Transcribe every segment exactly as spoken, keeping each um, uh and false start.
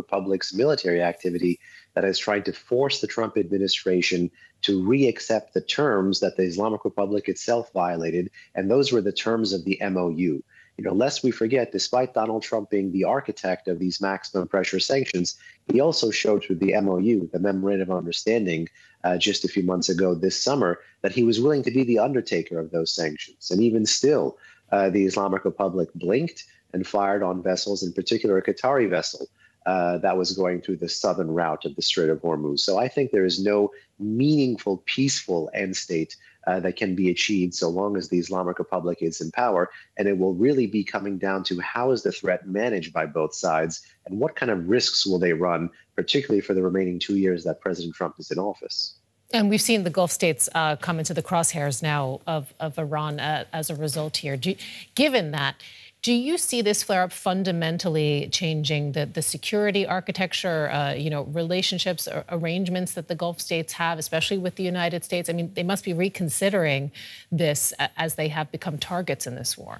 Republic's military activity that has tried to force the Trump administration to re-accept the terms that the Islamic Republic itself violated, and those were the terms of the M O U. You know, lest we forget, despite Donald Trump being the architect of these maximum pressure sanctions, he also showed through the M O U, the Memorandum of Understanding, uh, just a few months ago this summer, that he was willing to be the undertaker of those sanctions. And even still, uh, the Islamic Republic blinked and fired on vessels, in particular a Qatari vessel uh, that was going through the southern route of the Strait of Hormuz. So I think there is no meaningful, peaceful end state uh, that can be achieved so long as the Islamic Republic is in power. And it will really be coming down to how is the threat managed by both sides and what kind of risks will they run, particularly for the remaining two years that President Trump is in office. And we've seen the Gulf states uh, come into the crosshairs now of, of Iran uh, as a result here. Do you, given that, do you see this flare-up fundamentally changing the, the security architecture, uh, you know, relationships or arrangements that the Gulf states have, especially with the United States? I mean, they must be reconsidering this as they have become targets in this war.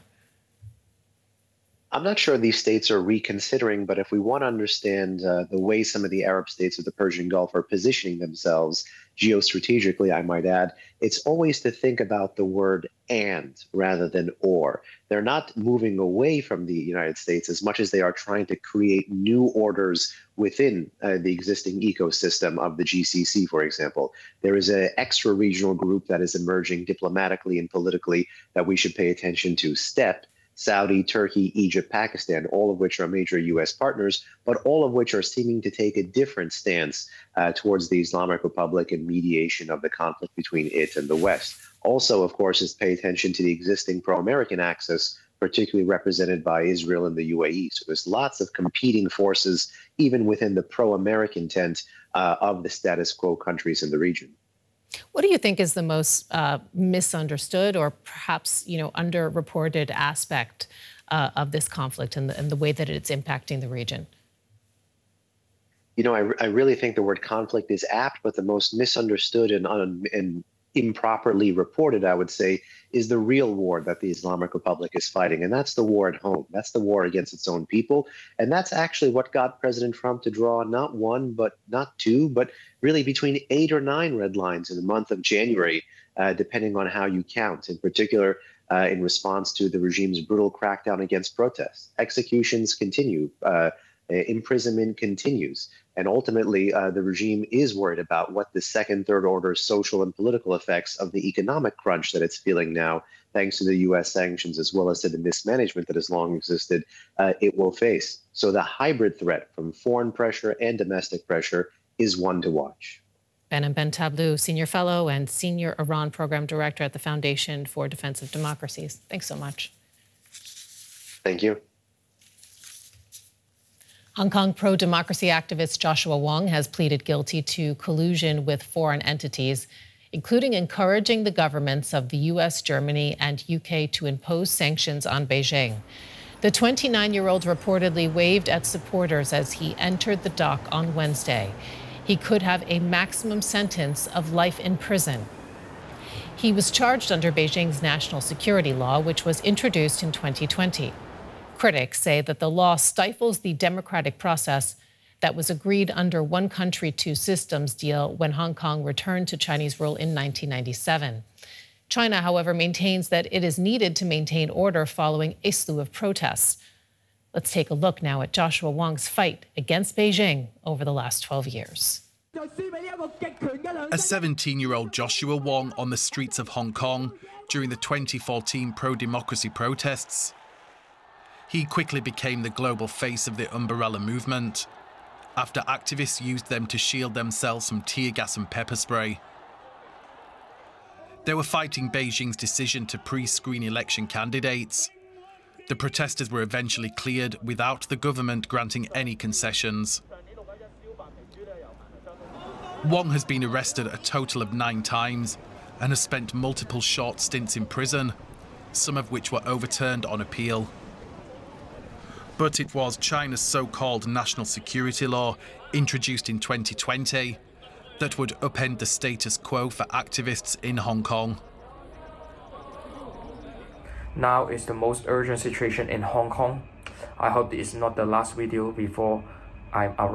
I'm not sure these states are reconsidering, but if we want to understand uh, the way some of the Arab states of the Persian Gulf are positioning themselves geostrategically, I might add, it's always to think about the word and rather than or. They're not moving away from the United States as much as they are trying to create new orders within uh, the existing ecosystem of the G C C, for example. There is an extra regional group that is emerging diplomatically and politically that we should pay attention to. STEP. Saudi, Turkey, Egypt, Pakistan, all of which are major U S partners, but all of which are seeming to take a different stance uh, towards the Islamic Republic and mediation of the conflict between it and the West. Also, of course, is pay attention to the existing pro-American axis, particularly represented by Israel and the U A E. So there's lots of competing forces, even within the pro-American tent uh, of the status quo countries in the region. What do you think is the most uh, misunderstood or perhaps, you know, underreported aspect uh, of this conflict and the, and the way that it's impacting the region? You know, I, I really think the word conflict is apt, but the most misunderstood and, un, and improperly reported, I would say, is the real war that the Islamic Republic is fighting. And that's the war at home. That's the war against its own people. And that's actually what got President Trump to draw not one, but not two, but really between eight or nine red lines in the month of January, uh, depending on how you count, in particular uh, in response to the regime's brutal crackdown against protests. Executions continue. Uh, imprisonment continues. And ultimately, uh, the regime is worried about what the second, third order social and political effects of the economic crunch that it's feeling now, thanks to the U S sanctions, as well as to the mismanagement that has long existed, uh, it will face. So the hybrid threat from foreign pressure and domestic pressure is one to watch. Behnam Bentablu, Senior Fellow and Senior Iran Program Director at the Foundation for Defense of Democracies. Thanks so much. Thank you. Hong Kong pro-democracy activist Joshua Wong has pleaded guilty to collusion with foreign entities, including encouraging the governments of the U S, Germany, and U K to impose sanctions on Beijing. The twenty-nine-year-old reportedly waved at supporters as he entered the dock on Wednesday. He could have a maximum sentence of life in prison. He was charged under Beijing's national security law, which was introduced in twenty twenty. Critics say that the law stifles the democratic process that was agreed under one country, two systems deal when Hong Kong returned to Chinese rule in nineteen ninety-seven. China, however, maintains that it is needed to maintain order following a slew of protests. Let's take a look now at Joshua Wong's fight against Beijing over the last twelve years. A seventeen-year-old Joshua Wong on the streets of Hong Kong during the twenty fourteen pro-democracy protests. He quickly became the global face of the umbrella movement after activists used them to shield themselves from tear gas and pepper spray. They were fighting Beijing's decision to pre-screen election candidates. The protesters were eventually cleared without the government granting any concessions. Wong has been arrested a total of nine times and has spent multiple short stints in prison, some of which were overturned on appeal. But it was China's so-called national security law, introduced in twenty twenty, that would upend the status quo for activists in Hong Kong. Now is the most urgent situation in Hong Kong. I hope this is not the last video before I'm arrested.